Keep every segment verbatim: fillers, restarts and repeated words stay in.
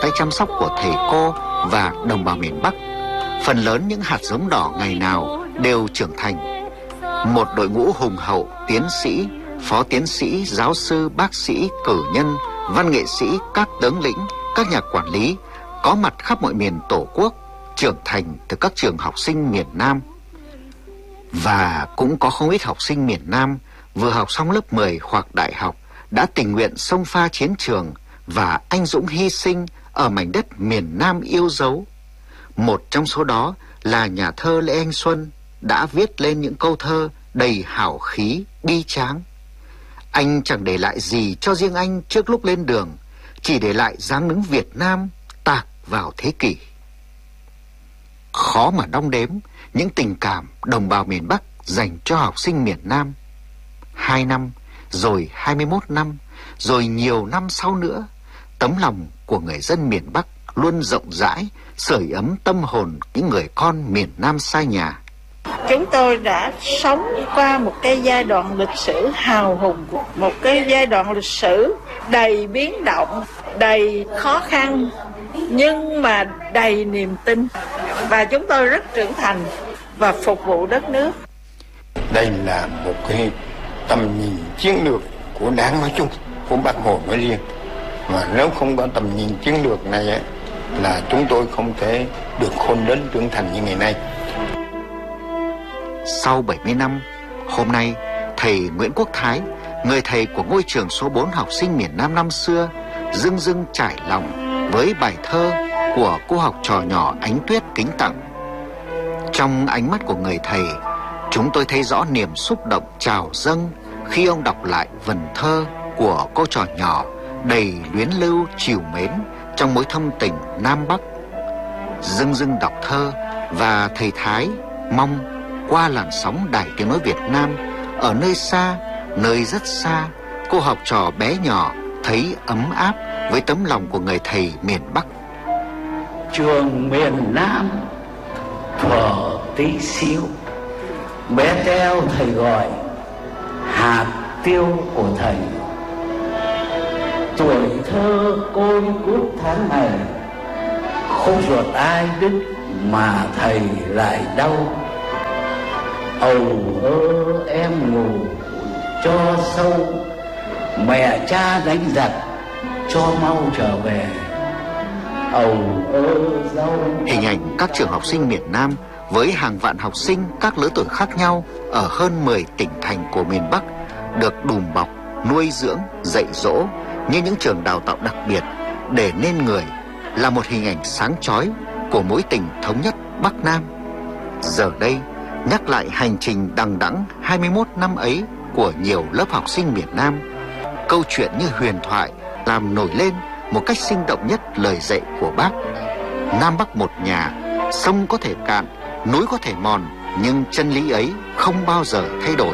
tay chăm sóc của thầy cô và đồng bào miền Bắc, phần lớn những hạt giống đỏ ngày nào đều trưởng thành. Một đội ngũ hùng hậu, tiến sĩ, phó tiến sĩ, giáo sư, bác sĩ, cử nhân, văn nghệ sĩ, các tướng lĩnh, các nhà quản lý có mặt khắp mọi miền Tổ quốc, trưởng thành từ các trường học sinh miền Nam. Và cũng có không ít học sinh miền Nam vừa học xong lớp mười hoặc đại học đã tình nguyện xông pha chiến trường và anh dũng hy sinh ở mảnh đất miền Nam yêu dấu. Một trong số đó là nhà thơ Lê Anh Xuân đã viết lên những câu thơ đầy hào khí, bi tráng. Anh chẳng để lại gì cho riêng anh trước lúc lên đường, chỉ để lại dáng đứng Việt Nam tạc vào thế kỷ. Khó mà đong đếm những tình cảm đồng bào miền Bắc dành cho học sinh miền Nam. Hai năm, rồi hai mươi mốt năm, rồi nhiều năm sau nữa, tấm lòng của người dân miền Bắc luôn rộng rãi, sưởi ấm tâm hồn những người con miền Nam xa nhà. Chúng tôi đã sống qua một cái giai đoạn lịch sử hào hùng, một cái giai đoạn lịch sử đầy biến động, đầy khó khăn, nhưng mà đầy niềm tin. Và chúng tôi rất trưởng thành và phục vụ đất nước. Đây là một cái tầm nhìn chiến lược của Đảng nói chung, của Bác Hồ nói riêng. Và nếu không có tầm nhìn chiến lược này ấy, là chúng tôi không thể được khôn lớn trưởng thành như ngày nay. Sau bảy mươi năm, hôm nay, thầy Nguyễn Quốc Thái, người thầy của ngôi trường số bốn học sinh miền Nam năm xưa, dưng dưng trải lòng với bài thơ của cô học trò nhỏ Ánh Tuyết kính tặng. Trong ánh mắt của người thầy, chúng tôi thấy rõ niềm xúc động trào dâng khi ông đọc lại vần thơ của cô trò nhỏ đầy luyến lưu trìu mến trong mối thâm tình Nam Bắc. Dưng dưng đọc thơ và thầy Thái mong qua làn sóng Đài Tiếng Nói Việt Nam, ở nơi xa, nơi rất xa, cô học trò bé nhỏ thấy ấm áp với tấm lòng của người thầy miền Bắc. Trường miền Nam thuở tí xíu, bé teo thầy gọi hạt tiêu của thầy. Tuổi thơ côi cút tháng ngày, không ruột ai đứt mà thầy lại đau. Ầu ơ em ngủ cho sâu, mẹ cha đánh giặc cho mau trở về. Ầu ơ dâu. Hình ảnh các trường học sinh miền Nam với hàng vạn học sinh các lứa tuổi khác nhau ở hơn mười tỉnh thành của miền Bắc được đùm bọc, nuôi dưỡng, dạy dỗ như những trường đào tạo đặc biệt để nên người, là một hình ảnh sáng chói của mối tình thống nhất Bắc Nam. Giờ đây, nhắc lại hành trình đằng đẵng hai mươi mốt năm ấy của nhiều lớp học sinh miền Nam, câu chuyện như huyền thoại làm nổi lên một cách sinh động nhất lời dạy của Bác. Nam Bắc một nhà, sông có thể cạn, núi có thể mòn, nhưng chân lý ấy không bao giờ thay đổi.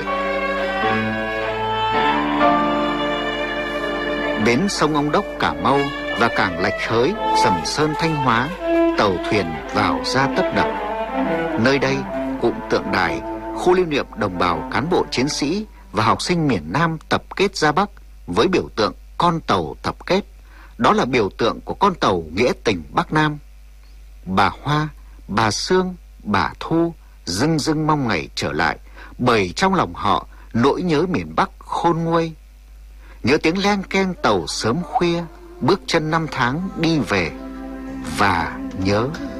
Bến sông Ông Đốc Cà Mau và cảng Lạch Hới, Sầm Sơn Thanh Hóa, tàu thuyền vào ra tấp nập. Nơi đây, cụm tượng đài, khu lưu niệm đồng bào cán bộ chiến sĩ và học sinh miền Nam tập kết ra Bắc với biểu tượng con tàu tập kết. Đó là biểu tượng của con tàu nghĩa tình Bắc Nam. Bà Hoa, bà Sương, bà Thu dưng dưng mong ngày trở lại, bởi trong lòng họ nỗi nhớ miền Bắc khôn nguôi. Nhớ tiếng len keng tàu sớm khuya, bước chân năm tháng đi về, và nhớ